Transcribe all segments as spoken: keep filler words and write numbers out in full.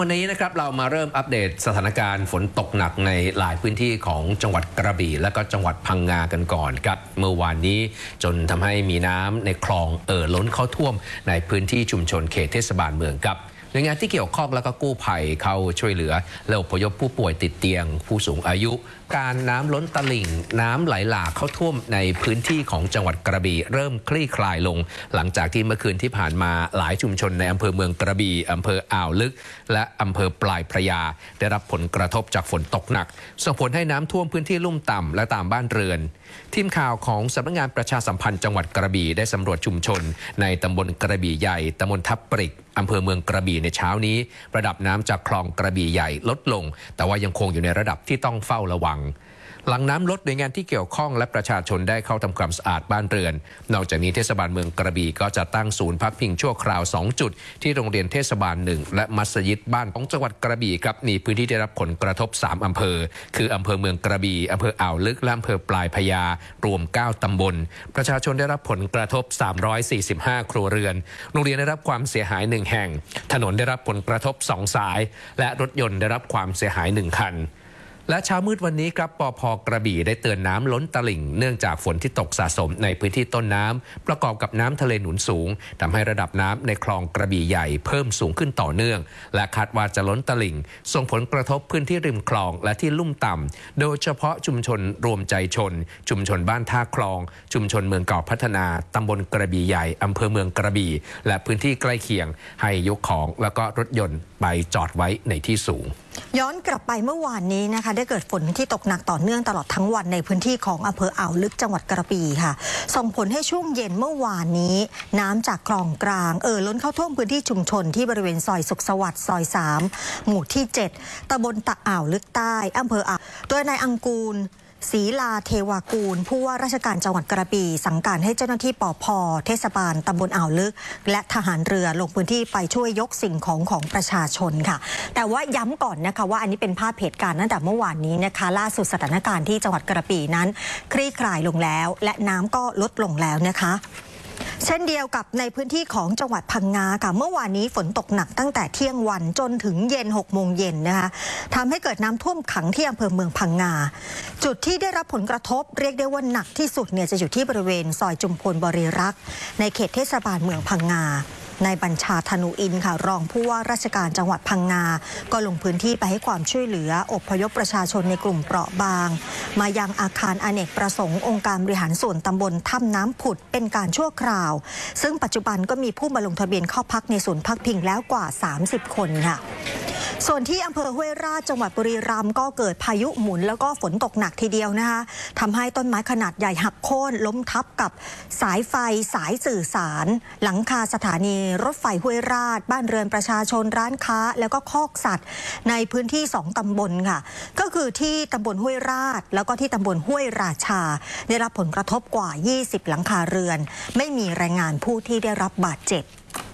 วันนี้นะครับเรามาเริ่มอัปเดตสถานการณ์ฝนตกหนักในหลายพื้นที่ของจังหวัดกระบี่และก็จังหวัดพังงากันก่อนครับเมื่อวานนี้จนทำให้มีน้ำในคลองเอ่อล้นเข้าท่วมในพื้นที่ชุมชนเขตเทศบาลเมืองครับหน่วยงานที่เกี่ยวข้องแล้วก็กู้ภัยเข้าช่วยเหลือและอพยพผู้ป่วยติดเตียงผู้สูงอายุการน้ำล้นตลิ่งน้ำไหลหลากเข้าท่วมในพื้นที่ของจังหวัดกระบี่เริ่มคลี่คลายลงหลังจากที่เมื่อคืนที่ผ่านมาหลายชุมชนในอำเภอเมืองกระบี่อำเภออ่าวลึกและอำเภอปลายพระยาได้รับผลกระทบจากฝนตกหนักส่งผลให้น้ำท่วมพื้นที่ลุ่มต่ำและตามบ้านเรือนทีมข่าวของสำนักงานประชาสัมพันธ์จังหวัดกระบี่ได้สำรวจชุมชนในตำบลกระบี่ใหญ่ตำบลทับปริกอำเภอเมืองกระบี่ในเช้านี้ระดับน้ำจากคลองกระบี่ใหญ่ลดลงแต่ว่ายังคงอยู่ในระดับที่ต้องเฝ้าระวังหลังน้ำลดหน่วยงานที่เกี่ยวข้องและประชาชนได้เข้าทำความสะอาดบ้านเรือนนอกจากนี้เทศบาลเมืองกระบี่ก็จะตั้งศูนย์พักพิงชั่วคราวสองจุดที่โรงเรียนเทศบาลหนึ่งและมัสยิดบ้านของจังหวัดกระบี่ครับมีพื้นที่ได้รับผลกระทบสามอำเภอคืออำเภอเมืองกระบี่อำเภออ่าวลึกและอำเภอปลายพระยารวมเก้าตำบลประชาชนได้รับผลกระทบสามร้อยสี่สิบห้าครัวเรือนโรงเรียนได้รับความเสียหายหนึ่งแห่งถนนได้รับผลกระทบสองสายและรถยนต์ได้รับความเสียหายหนึ่งคันและเช้ามืดวันนี้ครับปภ.กระบี่ได้เตือนน้ำล้นตลิ่งเนื่องจากฝนที่ตกสะสมในพื้นที่ต้นน้ำประกอบกับน้ำทะเลหนุนสูงทำให้ระดับน้ำในคลองกระบี่ใหญ่เพิ่มสูงขึ้นต่อเนื่องและคาดว่าจะล้นตลิ่งส่งผลกระทบพื้นที่ริมคลองและที่ลุ่มต่ำโดยเฉพาะชุมชนรวมใจชนชุมชนบ้านท่าคลองชุมชนเมืองเก่าพัฒนาตำบลกระบี่ใหญ่อำเภอเมืองกระบี่และพื้นที่ใกล้เคียงให้ยกของแล้วก็รถยนต์ไปจอดไว้ในที่สูงย้อนกลับไปเมื่อวานนี้นะคะได้เกิดฝนที่ตกหนักต่อเนื่องตลอดทั้งวันในพื้นที่ของอำเภออ่าวลึกจังหวัดกระบี่ค่ะส่งผลให้ช่วงเย็นเมื่อวานนี้น้ำจากคลองกลางเอ่อล้นเข้าท่วมพื้นที่ชุมชนที่บริเวณซอยสุขสวัสดิ์ซอยสามหมู่ที่เจ็ดตำบลตะอ่าวลึกใต้อำเภออ่าวโดยนายอังกูลศรีลาเทวากูลผู้ว่าราชการจังหวัดกระบี่สั่งการให้เจ้าหน้าที่ปภ.เทศบาลตำบลอ่าวลึกและทหารเรือลงพื้นที่ไปช่วยยกสิ่งของของประชาชนค่ะแต่ว่าย้ำก่อนนะคะว่าอันนี้เป็นภาพเหตุการณ์ตั้งแต่เมื่อวานนี้นะคะล่าสุดสถานการณ์ที่จังหวัดกระบี่นั้นคลี่คลายลงแล้วและน้ำก็ลดลงแล้วนะคะเช่นเดียวกับในพื้นที่ของจังหวัดพังงาค่ะเมื่อวานนี้ฝนตกหนักตั้งแต่เที่ยงวันจนถึงเย็นหกโมงเย็นนะคะทำให้เกิดน้ำท่วมขังที่อำเภอเมืองพังงาจุดที่ได้รับผลกระทบเรียกได้ว่าหนักที่สุดเนี่ยจะอยู่ที่บริเวณซอยจุมพลบริรักษ์ในเขตเทศบาลเมืองพังงานายบัญชาธนูอินค่ะรองผู้ว่าราชการจังหวัดพังงาก็ลงพื้นที่ไปให้ความช่วยเหลืออพยพประชาชนในกลุ่มเปราะบางมายังอาคารอเนกประสงค์องค์การบริหารส่วนตำบลถ้ำน้ำผุดเป็นการชั่วคราวซึ่งปัจจุบันก็มีผู้มาลงทะเบียนเข้าพักในศูนย์พักพิงแล้วกว่าสามสิบคนค่ะส่วนที่อำเภอห้วยราชจังหวัดบุรีรัมย์ก็เกิดพายุหมุนแล้วก็ฝนตกหนักทีเดียวนะคะทำให้ต้นไม้ขนาดใหญ่หักโค่นล้มทับกับสายไฟสายสื่อสารหลังคาสถานีรถไฟห้วยราชบ้านเรือนประชาชนร้านค้าแล้วก็คอกสัตว์ในพื้นที่สองตำบลค่ะก็คือที่ตำบลห้วยราชแล้วก็ที่ตำบลห้วยราชาได้รับผลกระทบกว่ายี่สิบหลังคาเรือนไม่มีรายงานผู้ที่ได้รับบาดเจ็บ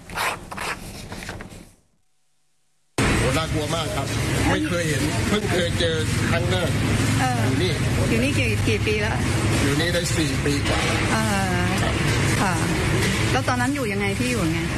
น่ากลัวมากครับไม่เคยเห็นเพิ่งเคยเจอครั้งแรกอยู่นี่อยู่นี่กี่กี่ปีแล้วอยู่นี่ได้สี่ปีกว่าค่ะแล้วตอนนั้นอยู่ยังไงพี่อยู่ยังไง